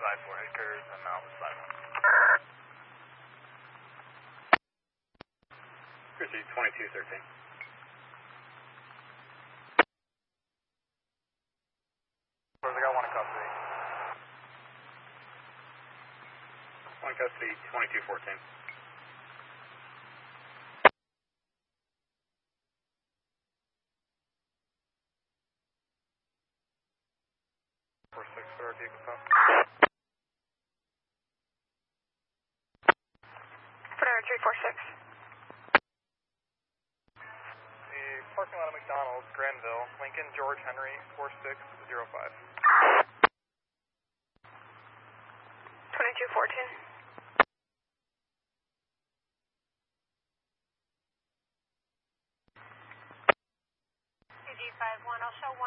5-4 Hectors and Mountain 5-1. Chrissy 2213. I got one in custody. One in custody, 2214. For our vehicle stop. Frontier 346. The parking lot of McDonald's, Granville, Lincoln, George, Henry, 4605. 2214. EG51, I'll show